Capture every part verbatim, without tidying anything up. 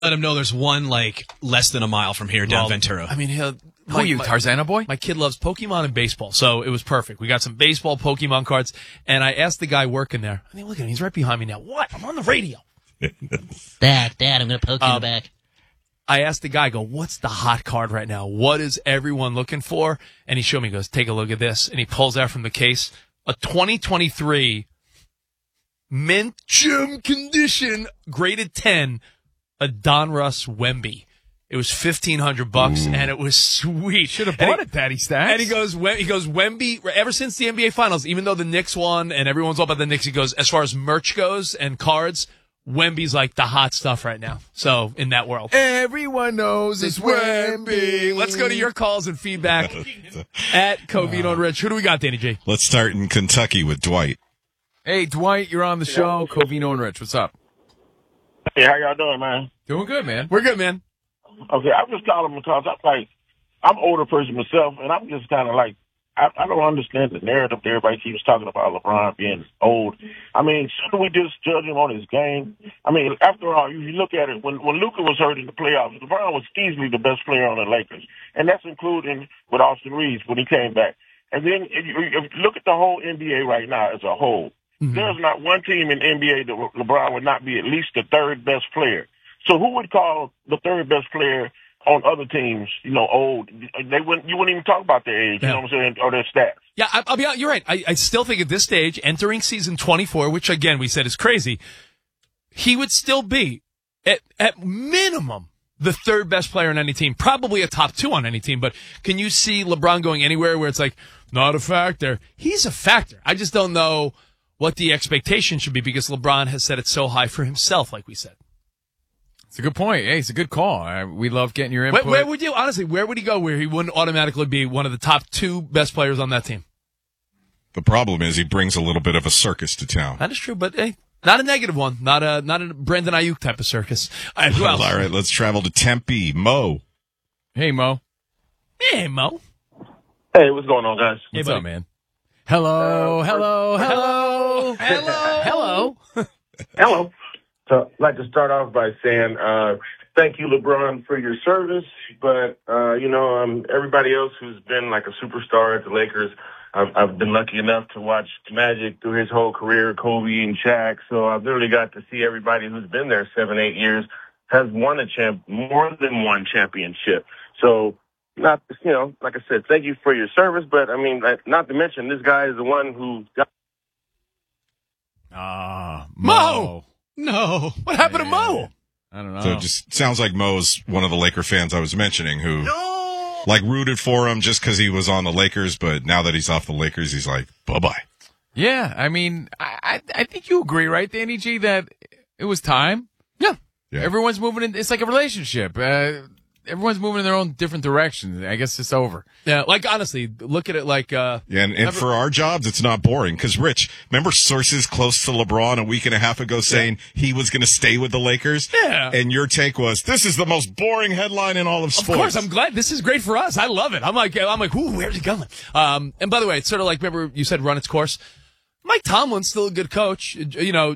Let him know there's one, like, less than a mile from here down Well, Ventura. I mean, he'll, Who are you, my- Tarzana boy? My kid loves Pokemon and baseball, so it was perfect. We got some baseball Pokemon cards, and I asked the guy working there. I mean, look at him. He's right behind me now. What? I'm on the radio. Dad, Dad, I'm going to poke you in Um, the back. I asked the guy, I go, what's the hot card right now? What is everyone looking for? And he showed me, he goes, take a look at this. And he pulls out from the case a twenty twenty-three mint gem condition, graded ten, a Donruss Wemby. It was fifteen hundred bucks, and it was sweet. Should have And bought he- it, Daddy Stacks. And he goes, Wem- he goes, Wemby, ever since the N B A Finals, even though the Knicks won and everyone's all about the Knicks, he goes, as far as merch goes and cards, Wemby's like the hot stuff right now. So, in that world. Everyone knows it's Wemby. Let's go to your calls and feedback at Covino and Rich. Who do we got, Danny J? Let's start in Kentucky with Dwight. Hey, Dwight, you're on the show. Covino and Rich, what's up? Hey, how y'all doing, man? Doing good, man. We're good, man. Okay, I'm just calling because I'm like, I'm an older person myself, and I'm just kind of like, I, I don't understand the narrative that everybody keeps talking about LeBron being old. I mean, shouldn't we just judge him on his game? I mean, after all, you look at it, when, when Luka was hurt in the playoffs, LeBron was easily the best player on the Lakers, and that's including with Austin Reeves when he came back. And then if you, if you look at the whole N B A right now as a whole, mm-hmm. There's not one team in the N B A that LeBron would not be at least the third best player. So who would call the third best player on other teams, you know, old? They wouldn't. You wouldn't even talk about their age, Yeah. you know what I'm saying, or their stats. Yeah, I, I'll be out. You're right. I, I still think at this stage, entering season twenty-four, which again we said is crazy, he would still be at at minimum the third best player on any team, probably a top two on any team. But can you see LeBron going anywhere where it's like not a factor? He's a factor. I just don't know what the expectation should be because LeBron has set it so high for himself, like we said. It's a good point. Hey, it's a good call. I, we love getting your Where, input. where would you, honestly, where would he go where he wouldn't automatically be one of the top two best players on that team? The problem is he brings a little bit of a circus to town. That is true, but hey, not a negative one. Not a not a Brandon Ayuk type of circus. All right, who else? All right, let's travel to Tempe. Mo. Hey, Mo. Hey, Mo. Hey, what's going on, guys? What's buddy. up, man? Hello, Uh, hello, hello, Hello. hello. Hello. So I'd like to start off by saying uh, thank you, LeBron, for your service. But, uh, you know, um, everybody else who's been like a superstar at the Lakers, I've, I've been lucky enough to watch Magic through his whole career, Kobe and Shaq. So I've literally got to see everybody who's been there seven, eight years has won a champ, more than one championship. So not, you know, like I said, thank you for your service. But, I mean, not to mention this guy is the one who got. Ah, Mo. Mo. No. What happened to Mo? I don't know. So it just sounds like Mo's one of the Laker fans I was mentioning who like rooted for him just because he was on the Lakers, but now that he's off the Lakers, he's like, bye-bye. Yeah, I mean, I, I I think you agree, right, Danny G, that it was time? Yeah. Yeah. Everyone's moving in. It's like a relationship. Uh, everyone's moving in their own different directions. I guess it's over. Yeah, like, honestly, look at it like, uh, Yeah, and, and Never- for our jobs, it's not boring. Because, Rich, remember sources close to LeBron a week and a half ago saying he was going to stay with the Lakers? Yeah. And your take was, this is the most boring headline in all of of sports. course, I'm glad. This is great for us. I love it. I'm like, I'm like, ooh, where's it going? Um, and by the way, it's sort of like, remember you said run its course? Mike Tomlin's still a good coach. You know,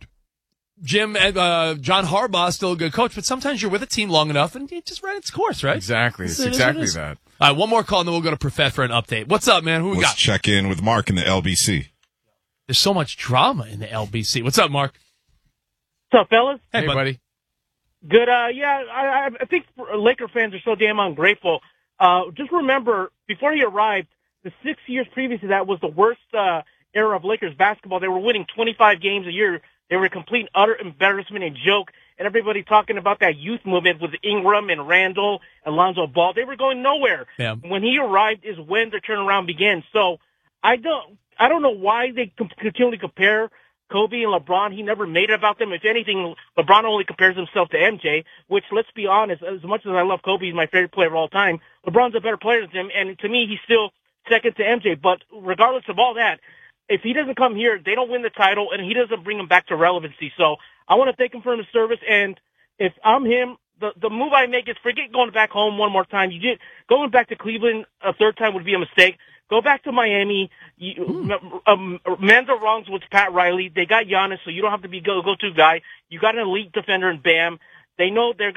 Jim, uh, John Harbaugh's still a good coach, but sometimes you're with a team long enough and it just ran its course, right? Exactly. It's It is what it exactly is. that. All right, one more call and then we'll go to Profet for an update. What's up, man? Who we Let's got? check in with Mark in the L B C. There's so much drama in the L B C. What's up, Mark? What's up, fellas? Hey, Hey, bud. buddy. Good. Uh, yeah, I, I think Laker fans are so damn ungrateful. Uh, just remember, before he arrived, the six years previous to that was the worst uh, era of Lakers basketball. They were winning twenty-five games a year. They were a complete utter embarrassment and joke. And everybody talking about that youth movement with Ingram and Randall and Lonzo Ball. They were going nowhere. Yeah. When he arrived is when the turnaround began. So I don't, I don't know why they com- continually compare Kobe and LeBron. He never made it about them. If anything, LeBron only compares himself to M J, which, let's be honest, as much as I love Kobe, he's my favorite player of all time, LeBron's a better player than him, and to me, he's still second to M J. But regardless of all that, if he doesn't come here, they don't win the title, and he doesn't bring them back to relevancy. So I want to thank him for his service, and if I'm him, the the move I make is forget going back home one more time. You did going back to Cleveland a third time would be a mistake. Go back to Miami. You, Hmm. um, mend the wrongs with Pat Riley. They got Giannis, so you don't have to be go go to guy. You got an elite defender in Bam. They know they're